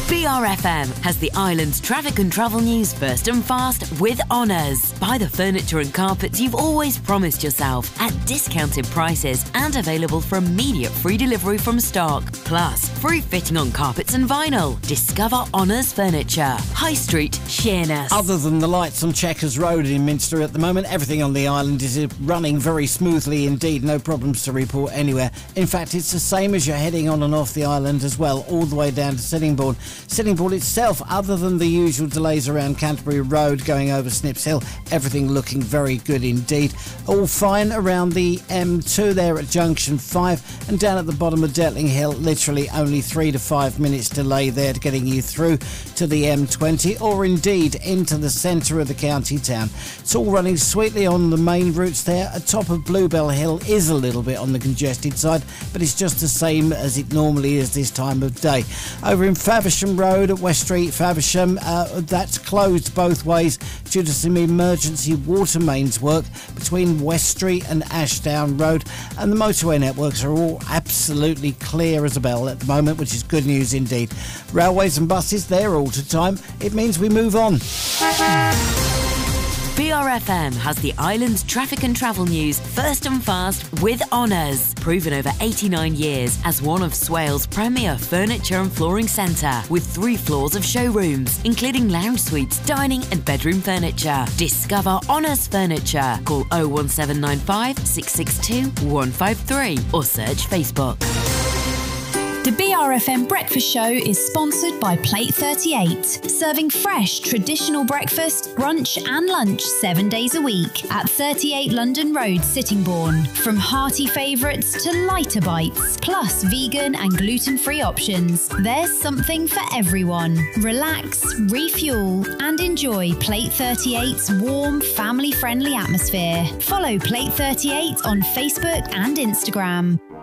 BRFM has the island's traffic and travel news first and fast with Honours. Buy the furniture and carpets you've always promised yourself at discounted prices and available for immediate free delivery from stock. Plus, free fitting on carpets and vinyl. Discover Honours Furniture. High Street, Sheerness. Other than the lights on Chequers Road in Minster at the moment, everything on the island is running very smoothly indeed. No problems to report anywhere. In fact, it's the same as you're heading on and off the island as well, all the way down to Sittingbourne. Sittingbourne itself, other than the usual delays around Canterbury Road going over Snips Hill, everything looking very good indeed. All fine around the M2 there at Junction 5, and down at the bottom of Detling Hill, literally only 3 to 5 minutes delay there to getting you through to the M20 or indeed into the centre of the county town. It's all running sweetly on the main routes there. At top of Bluebell Hill is a little bit on the congested side, but it's just the same as it normally is this time of day. Over in Faversham Road at West Street, Faversham, that's closed both ways due to some emergency water mains work between West Street and Ashdown Road, and the motorway networks are all absolutely clear as a bell at the moment, which is good news indeed. Railways and buses, they're all to time. It means we move on. BRFM has the island's traffic and travel news first and fast with Honours. Proven over 89 years as one of Swales' premier furniture and flooring centre, with 3 floors of showrooms, including lounge suites, dining and bedroom furniture. Discover Honours Furniture. Call 01795 662 153 or search Facebook. The BRFM Breakfast Show is sponsored by Plate 38, serving fresh, traditional breakfast, brunch and lunch 7 days a week at 38 London Road, Sittingbourne. From hearty favourites to lighter bites, plus vegan and gluten-free options, there's something for everyone. Relax, refuel and enjoy Plate 38's warm, family-friendly atmosphere. Follow Plate 38 on Facebook and Instagram.